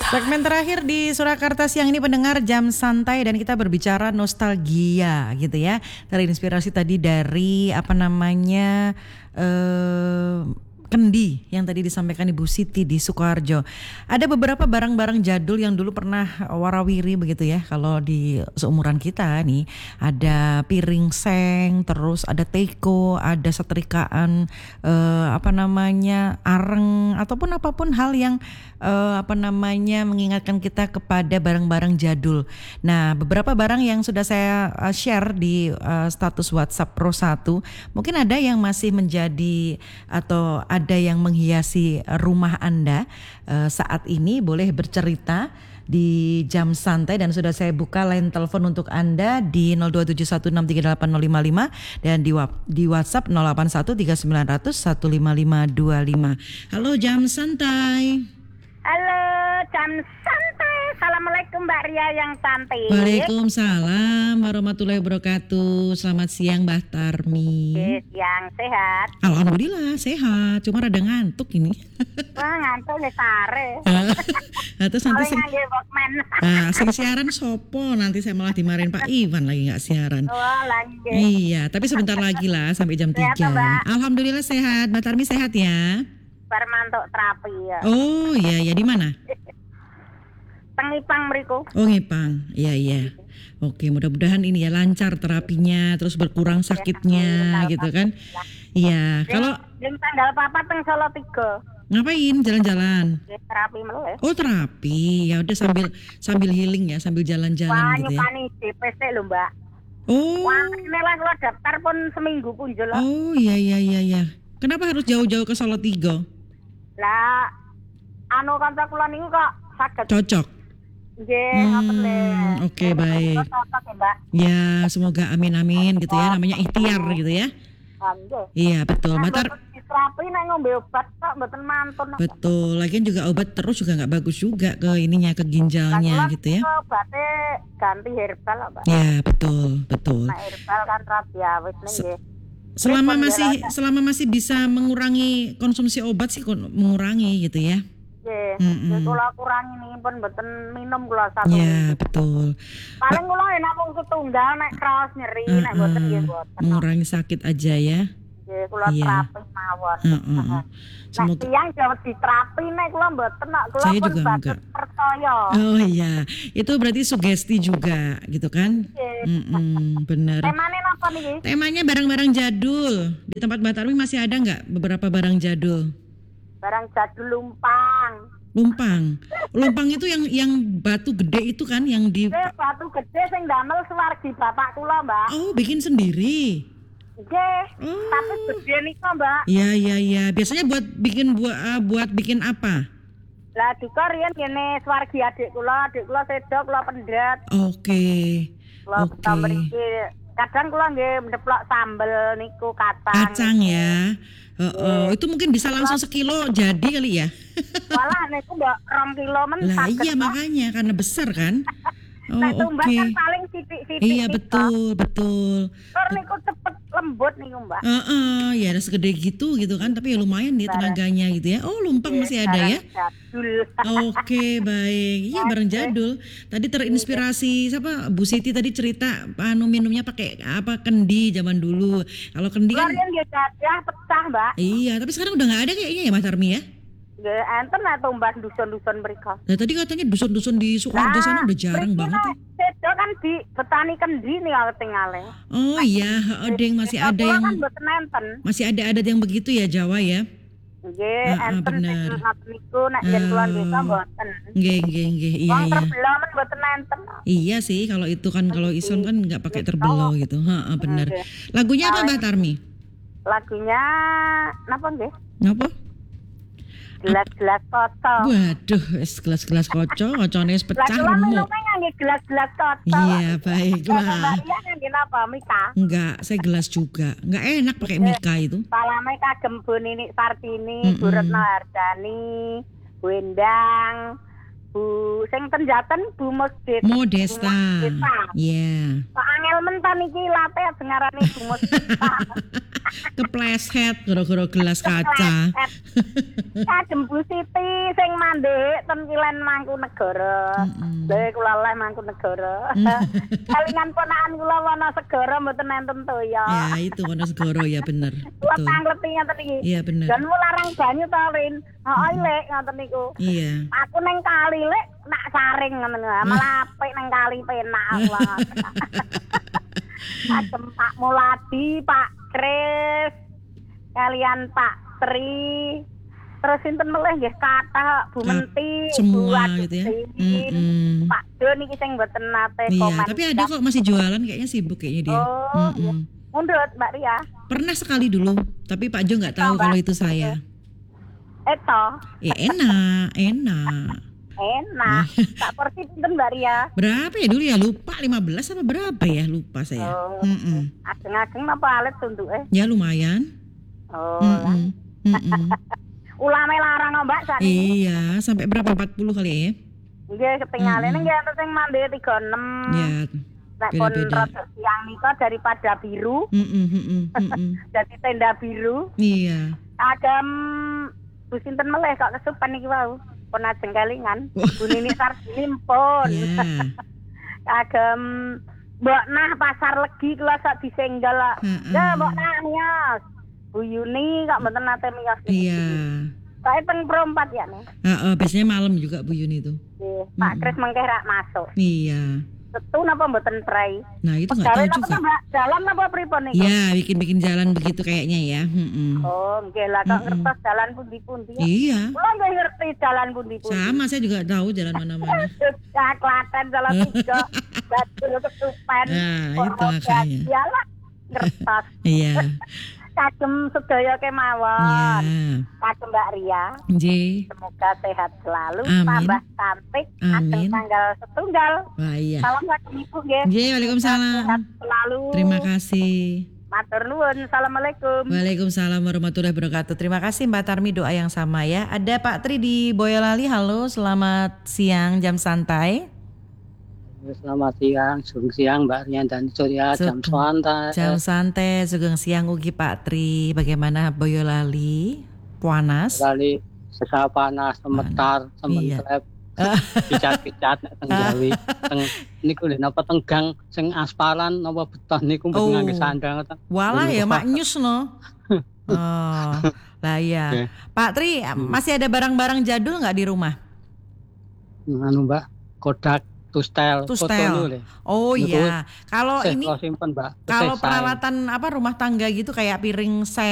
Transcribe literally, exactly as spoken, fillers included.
Segmen terakhir di Surakarta siang ini pendengar jam santai dan kita berbicara nostalgia gitu ya. Terinspirasi tadi dari apa namanya eh kendi yang tadi disampaikan Ibu Siti di Sukoharjo. Ada beberapa barang-barang jadul yang dulu pernah warawiri begitu ya. Kalau di seumuran kita nih ada piring seng, terus ada teko, ada setrikaan eh, apa namanya areng ataupun apapun hal yang eh, apa namanya mengingatkan kita kepada barang-barang jadul. Nah, beberapa barang yang sudah saya uh, share di uh, status WhatsApp Pro satu, mungkin ada yang masih menjadi atau ada yang menghiasi rumah Anda uh, saat ini, boleh bercerita di jam santai dan sudah saya buka line telepon untuk Anda di nol dua tujuh satu enam tiga delapan nol lima lima dan di di WhatsApp nol delapan satu tiga sembilan nol nol satu lima lima dua lima. Halo jam santai. Halo jam santai. Assalamualaikum Mbak Ria yang cantik. Waalaikumsalam warahmatullahi wabarakatuh. Selamat siang Mbak Tarmi. Siang sehat. Alhamdulillah sehat. Cuma rada ngantuk ini. Wah ngantuk ya sare. Nah, terus nanti sing, nah, sing siaran sopo nanti saya malah dimarahin Pak Iwan lagi nggak siaran. Oh lagi. Iya, tapi sebentar lagi lah sampai jam Sehat, tiga. Mbak? Alhamdulillah sehat. Mbak Tarmi sehat ya? Permantuk terapi ya. Oh iya ya, di mana? Tengipang mriku. Oh Ngipang. Iya iya. Oke, mudah-mudahan ini ya lancar terapinya, terus berkurang sakitnya gitu kan. Iya, kalau Yang tanggal papat teng Solo tiga. ngapain jalan-jalan? Ya, terapi meleh. Oh terapi, ya udah sambil sambil healing ya, sambil Wah jalan-jalan gitu ya. nyukani D P C lho Mbak. Oh, Wah ini lah kalau daftar pun seminggu pun jelas. oh iya iya iya iya. Kenapa harus jauh-jauh ke Solo Tigo? Lah anu kanca kula niku kok saged. Cocok. Nggih, ngoten lho. Hmm, oke, baik. Cocok ya, Mbak. Ya, semoga amin amin gitu ya, namanya ikhtiar gitu ya. Nggih. Iya betul, Mbak Tar. Terapi nek ngombe obat kok mboten mantun. Betul, lagian juga obat terus juga nggak bagus juga ke ininya, ke ginjalnya gitu ya. Obatnya ganti herbal kok, Mbak. Ya betul betul. Nek herbal kan rabiawis nih Se- nggih. Selama Pripun masih ya, selama masih bisa mengurangi konsumsi obat sih kon- mengurangi gitu ya. Nggih. Mm-mm. Ya kula kurangi nih pun mboten minum kula satu. Ya betul. Paling kula enak mung setunggal nek kraos nyeri nek mboten nggih Uh-uh. mboten. Mengurangi sakit aja ya. Nggih kula Iya. terapi mawon. Uh-uh. Nek Semoga. tiyang jawab diterapi nek kula mboten nek kula Saya pun juga bagus enggak. percaya. Oh iya, itu berarti sugesti juga gitu kan? Nggih. Mm-mm, bener. Temane napa niki? Temanya barang-barang jadul. Di tempat Mbak Tarmi masih ada nggak beberapa barang jadul? Barang jadul lumpang. Lumpang. Lumpang itu yang yang batu gede itu kan yang di. Nggih, batu gede sing damel suwargi bapak kula, Mbak. Oh, bikin sendiri. Nggih, Oh. tapi gede nika, Mbak. Iya iya iya. Biasanya buat bikin buat uh, buat bikin apa? Lah dika riyen ngene suwargi adik kula, adik kula sedo, kula pendet. Oke. Kula Oke. okay. mriki. Kadang kula nggih ndeplok sambel niku kacang. Kacang ya. Oh, oh. Itu mungkin bisa langsung sekilo jadi kali ya. Walah niku mbak rong kilo men Lah saged, iya Mbak. makanya karena besar kan. Oh Nek tumbas oke. kan paling sithik-sithik. Iya betul betul. Tur niku cepet lembut niku, Mbak. Heeh, ya ada segede gitu gitu kan, tapi ya lumayan nih tenaganya gitu ya. Oh lumpang masih ada ya. Jadul. Oke baik, iya barang jadul. Tadi terinspirasi siapa Bu Siti tadi cerita anu minumnya pakai apa kendi zaman dulu. Kalau kendi Kula kan, riyen nggih gajah pecah, Mbak. iya tapi sekarang udah nggak ada kayaknya ya Mas Armi ya. Nggih, enten nek tumbas dusun-dusun mriko. Nah tadi katanya dusun-dusun di Sukoharjo sana udah jarang banget ya. Sedo kan di betani kendi nih kalau tinggalnya. Oh iya, heeh, Deng, masih ada yang kan mboten enten. masih ada adat yang begitu ya Jawa ya. Nggih, Ah, ah, enten bener. sing ngoten niku nek yen kula desa mboten. Nggih nggih nggih, iya Wong iya. terbelah men mboten enten. Iya sih kalau itu kan kalau Islam kan nggak pakai terbelo gitu. Heeh, benar. Oke. Lagunya apa Mbak Tarmi? Lagunya napa nggih? Ngapa? Gelas-gelas koco. Waduh, wis gelas-gelas koco, kocone wis Lah pecah kula remuk. minumnya ngangge gelas-gelas koco. Iya, Mbak baiklah. Ria ngangge napa Mika? Enggak, saya gelas juga. Enggak enak pakai Mika itu. Salame kagem Bu Nini Sartini, Mm-mm. Bu Retno Hardani, Bu Endang, Bu sing Tenjaten Bu Mesjid. Modesta. Bu Modesta. Iya. Kok angel mentan iki latte dengarane gumus. Kepleset gara-gara gelas kaca. Kagem Bu Siti sing mandek ten Kilen Mangkunegara. Lha kula leh Mangkunegara. Kalingan ponakan kula Wonosegoro mboten enten toya. Ya itu Wonosegoro ya bener. Kula Betul. tangleti ngoten iki. Iya bener. Dan mularang banyu to Rin. Heeh lek ngoten niku. Iya. Aku neng kali lek nak saring ngoten lho. Malah apik neng kali penak banget. Kagem Pak Muladi, Pak Kris, kalian Pak Tri, terus sinten meleh nggih kathah Bu Menti, Bu Semua gitu ya. Adusin, Mm-mm. Pak Don iki sing mboten nate Iya, komen. tapi ada kok masih jualan kayaknya sibuk kayaknya dia. Oh, iya. Mm-mm. Mundut Mbak Ria. Pernah sekali dulu, tapi Pak Jo nggak tahu Mbak. kalau itu saya. Eto, Ya enak, enak. enak. Tak porsi pinten Mbak Ria. Berapa ya dulu ya? Lupa lima belas apa berapa ya? Lupa saya. Oh. Mm-mm. Ageng-ageng napa alit tuntuke? Ya lumayan. Oh. Mm-mm. Mm-mm. Ulame larang kok Mbak sakniki. Iya, sampai berapa? empat puluh kali ya? Nggih ketinggalan Mm-mm. nggih enten sing mande tiga puluh enam. Ya, Nek kon beda-beda. rada siang nika daripada biru Mm-mm, mm-mm, mm-mm. jadi tenda biru. Iya. Agam Bu sinten meleh kok kesupen iki wau. Pun ajeng kelingan. Bu Nini Sardini pun. Ya. Agam Mbok Nah pasar legi kula sak disenggal. Heeh. Ya Mbok Nah miyos. Bu Yuni kok mboten nate miyos. Iya. Saya teng perempat ya nih. Heeh, biasanya malam juga Bu Yuni tuh. Nggih, Pak Kris mengke rak masuk. Iya. Setu napa mboten prai? Nah, itu nggak Pegawai tahu napa juga. Mbak? Jalan napa pripun niku? Ya, bikin-bikin jalan begitu kayaknya ya. Mm-mm. Oh, nggih lah kok Mm-mm. ngertos jalan pundi-pundi ya. Iya. Kula nggih ngerti jalan pundi-pundi. Sama, saya juga tahu jalan mana-mana. Ya Klaten salah tiga. Badul ketupan. Nah, itu makanya. Ya lah ngertos. Iya. Kagem sedaya kemawon. Iya. Kagem Mbak Ria. Nggih. Semoga sehat selalu, Amin. tambah cantik, Amin. ajeng tanggal setunggal. Wah, iya. Salam kagem Ibu nggih. Nggih, Waalaikumsalam. Sehat selalu. Terima kasih. Matur nuwun. Assalamualaikum. Waalaikumsalam warahmatullahi wabarakatuh. Terima kasih Mbak Tarmi, doa yang sama ya. Ada Pak Tri di Boyolali. Halo, selamat siang jam santai. Selamat siang, sugeng siang Mbak Rian dan Surya, jam Sugeng. santai. Jam santai, sugeng siang ugi Pak Tri. Bagaimana Boyolali? Panas? Kali sesa panas, semetar, sementrep, picat-picat nek teng Jawi. Teng niku lho napa tenggang sing aspalan napa beton niku mboten Oh. ngangge sandal ngoten. Walah ya maknyus no. Oh, lah ya. Oke. Pak Tri, masih ada barang-barang jadul nggak di rumah? Anu Mbak, Kodak Tustel, Tustel. foto niku lho. Oh Niku iya. Kalau Saya ini kalau simpen Mbak. kalau Saya- peralatan apa rumah tangga gitu kayak piring set